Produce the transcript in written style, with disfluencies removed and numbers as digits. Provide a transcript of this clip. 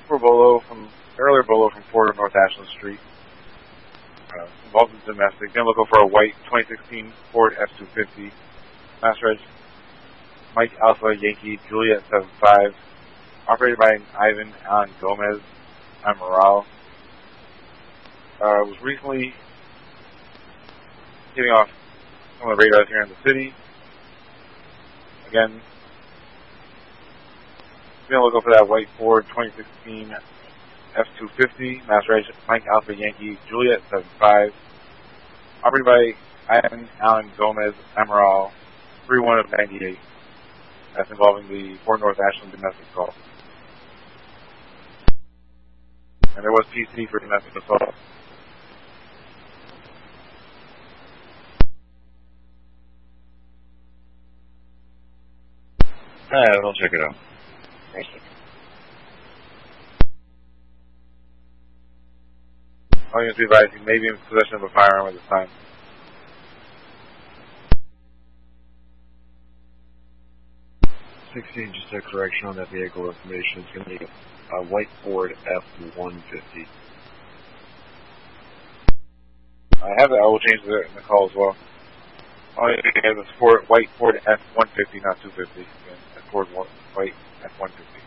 for Bolo from earlier Bolo from Ford of North Ashland Street. Involved in domestic. Then looking for a white 2016 Ford F-250. Mass Reg. Mike Alpha Yankee Juliet 75. Operated by Ivan Alan Gomez Amaral. Was recently getting off some of the radars here in the city. Again, going to look for that white Ford 2016 F-250, Mass Reg Mike Alpha Yankee Juliet 75, operated by Ivan Alan Gomez Amaral, 31 of 98. That's involving the Fort North Ashland domestic assault. And there was PC for domestic assault. Alright, we'll check it out. All you have to be advised, he may be in possession of a firearm at this time. Just a correction on that vehicle information. It's going to be a white Ford F-150. I have it. I will change it in the call as well. All you have to is white Ford F-150, not 250. Again, Ford white F-150.